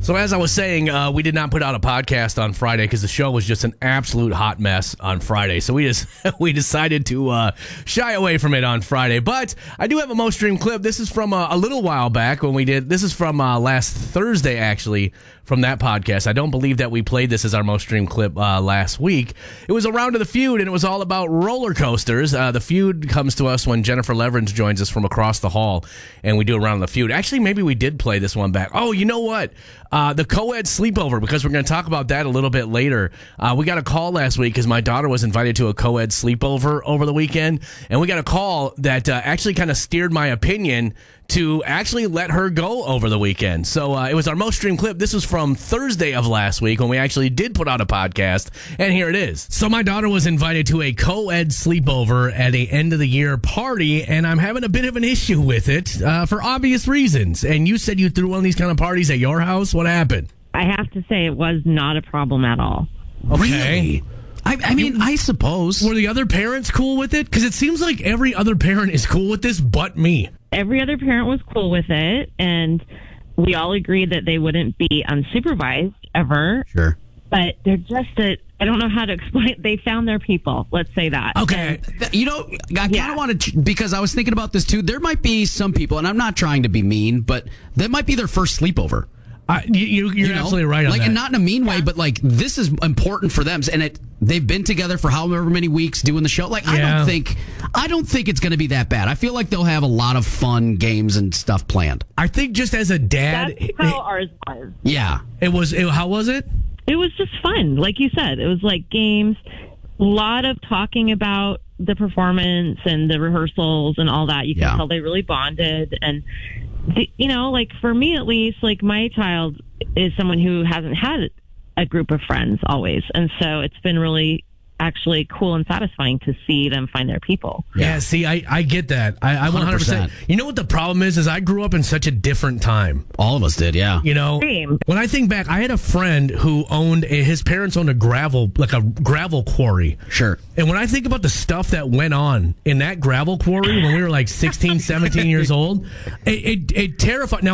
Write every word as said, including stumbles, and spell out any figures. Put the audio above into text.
So as I was saying, uh, we did not put out a podcast on Friday because the show was just an absolute hot mess on Friday. So we just we decided to uh, shy away from it on Friday. But I do have a Most Streamed clip. This is from a, a little while back when we did. This is from uh, last Thursday, actually, from that podcast. I don't believe that we played this as our Most Streamed clip uh, last week. It was a round of the feud, and it was all about roller coasters. Uh, the feud comes to us when Jennifer Leverage joins us from across the hall, and we do a round of the feud. Actually, maybe we did play this one back. Oh, you know what? Uh, the co-ed sleepover, because we're going to talk about that a little bit later. Uh, we got a call last week because my daughter was invited to a co-ed sleepover over the weekend, and we got a call that uh, actually kind of steered my opinion to actually let her go over the weekend. So uh, it was our Most Streamed clip. This was from Thursday of last week when we actually did put out a podcast, and here it is. So my daughter was invited to a co-ed sleepover at a end-of-the-year party, and I'm having a bit of an issue with it uh, for obvious reasons. And you said you threw one of these kind of parties at your house. What happened? I have to say it was not a problem at all. Okay. Really? I, I mean, I suppose. Were the other parents cool with it? Because it seems like every other parent is cool with this but me. Every other parent was cool with it, and we all agreed that they wouldn't be unsupervised ever. Sure. But they're just a, I don't know how to explain. They found their people. Let's say that. Okay. And, you know, I kind of Yeah. want to, because I was thinking about this too. There might be some people, and I'm not trying to be mean, but that might be their first sleepover. I, you, you're You know? absolutely right on like, that. and not in a mean way, but like this is important for them, and it they've been together for however many weeks doing the show. Like, I Yeah. don't think, I don't think it's going to be that bad. I feel like they'll have a lot of fun games and stuff planned. I think just as a dad, that's how ours was. Yeah, it was. It, how was it? It was just fun. Like you said, it was like games, a lot of talking about the performance and the rehearsals and all that. You can Yeah. tell they really bonded. And, the, you know, like for me at least, like my child is someone who hasn't had a group of friends always. And so it's been really actually cool and satisfying to see them find their people. Yeah, see, I, I get that. I, I one hundred percent. one hundred percent. You know what the problem is? Is I grew up in such a different time. all of us did. Yeah, You know, Same. when I think back, I had a friend who owned, a, his parents owned a gravel, like a gravel quarry. sure. And when I think about the stuff that went on in that gravel quarry when we were like sixteen, seventeen years old, it, it, it terrified. Now,